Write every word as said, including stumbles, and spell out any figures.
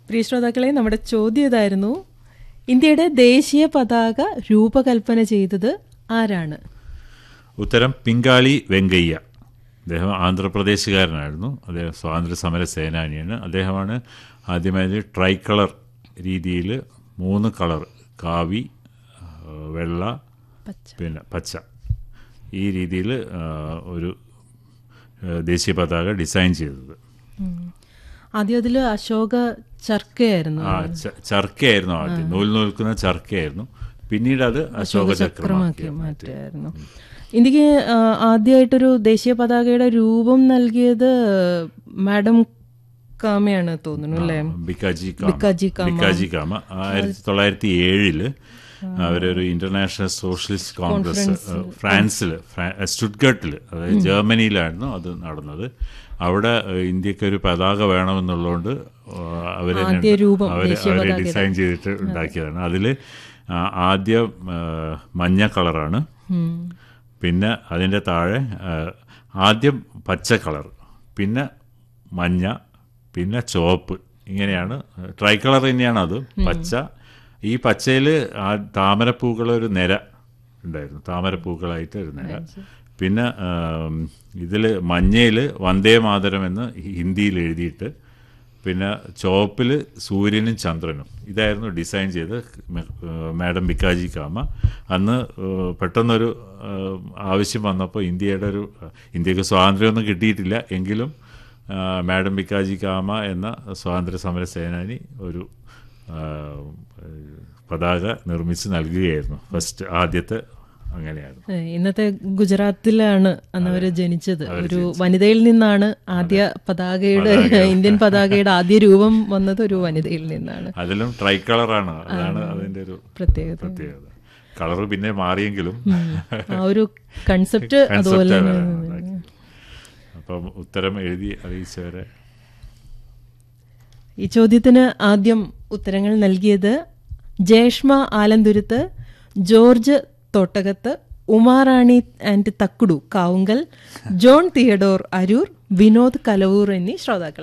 പ്രിയ ശ്രോതാക്കളെ, നമ്മുടെ ചോദ്യം ഇതായിരുന്നു: ഇന്ത്യയുടെ ദേശീയ പതാക രൂപകൽപ്പന ചെയ്തത് ആരാണ്? ഉത്തരം പിങ്കാളി വെങ്കയ്യ. അദ്ദേഹം ആന്ധ്രാപ്രദേശുകാരനായിരുന്നു. അദ്ദേഹം സ്വാതന്ത്ര്യ സമര സേനാനിയാണ്. അദ്ദേഹമാണ് ആദ്യമായി ട്രൈ കളർ രീതിയിൽ മൂന്ന് കളർ, കാവി, വെള്ള, പിന്നെ പച്ച, ഈ രീതിയിൽ ഒരു ദേശീയ പതാക ഡിസൈൻ ചെയ്തത്. ആദ്യം അതിൽ അശോക ചർക്കയായിരുന്നു. ആ ചർക്കയായിരുന്നു ആദ്യം, നൂൽ നൂൽക്കുന്ന ചർക്കയായിരുന്നു. പിന്നീട് അത് അശോക ചക്രമാക്കി മാറ്റിയായിരുന്നു. ഇന്ത്യക്ക് ആദ്യമായിട്ടൊരു ദേശീയ പതാകയുടെ രൂപം നൽകിയത് മാഡം കാമയാണ് തോന്നുന്നു അല്ലേ? ബിക്കാജി ബിക്കാജി കാമ ആയിരത്തി തൊള്ളായിരത്തി ഏഴില് അവരൊരു ഇന്റർനാഷണൽ സോഷ്യലിസ്റ്റ് കോൺഗ്രസ് ഫ്രാൻസിൽ, സ്റ്റുട്ട്ഗർട്ടിൽ, അതായത് ജർമ്മനിയിലായിരുന്നു അത് നടന്നത്. അവിടെ ഇന്ത്യക്ക് ഒരു പതാക വേണമെന്നുള്ളതുകൊണ്ട് അവർ അവരെ ഡിസൈൻ ചെയ്തിട്ട് ഉണ്ടാക്കിയതാണ്. അതിൽ ആദ്യം മഞ്ഞ കളറാണ്, പിന്നെ അതിൻ്റെ താഴെ ആദ്യം പച്ച കളർ, പിന്നെ മഞ്ഞ, പിന്നെ ചുവപ്പ്, ഇങ്ങനെയാണ് ട്രൈ കളർ തന്നെയാണ് അത്. പച്ച, ഈ പച്ചയിൽ ആ താമരപ്പൂക്കളൊരു നിര ഉണ്ടായിരുന്നു, താമരപ്പൂക്കളായിട്ട് ഒരു നിര. പിന്നെ ഇതിൽ മഞ്ഞയിൽ വന്ദേ മാതരം എന്ന് ഹിന്ദിയിൽ എഴുതിയിട്ട്, പിന്നെ ചുവപ്പിൽ സൂര്യനും ചന്ദ്രനും. ഇതായിരുന്നു ഡിസൈൻ ചെയ്ത് മാഡം ബിക്കാജി കാമ. അന്ന് പെട്ടെന്നൊരു ആവശ്യം വന്നപ്പോൾ, ഇന്ത്യയുടെ ഒരു ഇന്ത്യക്ക് സ്വാതന്ത്ര്യമൊന്നും കിട്ടിയിട്ടില്ല എങ്കിലും മാഡം ബിക്കാജി കാമ എന്ന സ്വാതന്ത്ര്യ സമര സേനാനി ഒരു പതാക നിർമ്മിച്ച് നൽകുകയായിരുന്നു. ഫസ്റ്റ് ആദ്യത്തെ അങ്ങനെയാണ്. ഇന്നത്തെ ഗുജറാത്തിലാണ് അന്ന് അവർ ജനിച്ചത്. ഒരു വനിതയിൽ നിന്നാണ് ആദ്യ പതാകയുടെ, ഇന്ത്യൻ പതാകയുടെ ആദ്യ രൂപം വന്നത് ഒരു വനിതയിൽ നിന്നാണ്. അതിലും ട്രൈ കളറാണ്, അതാണ് അതിന്റെ ഒരു പ്രത്യേകത. പ്രത്യേകത കളർ പിന്നെ മാറിയെങ്കിലും ആ ഒരു കൺസെപ്റ്റ് അതുപോലെ. അപ്പം ഉത്തരം എഴുതി അറിയിച്ചവരെ. ഈ ചോദ്യത്തിന് ആദ്യം ഉത്തരങ്ങൾ നൽകിയത് ജേഷ്മ ആലന്തുരുത്ത്, George Thottakath, Umarani and Thakkudu Kavungal, John Theodore Aroor, Vinod Kalavoor എന്നീ ശ്രോതാക്കൾ.